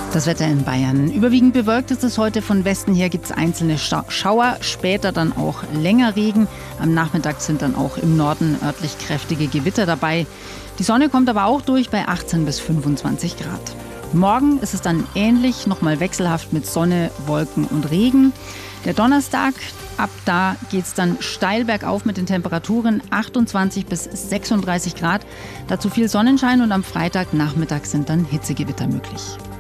Das Wetter in Bayern. Überwiegend bewölkt ist es heute. Von Westen her gibt es einzelne Schauer, später dann auch länger Regen. Am Nachmittag sind dann auch im Norden örtlich kräftige Gewitter dabei. Die Sonne kommt aber auch durch bei 18 bis 25 Grad. Morgen ist es dann ähnlich, nochmal wechselhaft mit Sonne, Wolken und Regen. Der Donnerstag, ab da geht es dann steil bergauf mit den Temperaturen 28 bis 36 Grad. Dazu viel Sonnenschein und am Freitagnachmittag sind dann Hitzegewitter möglich.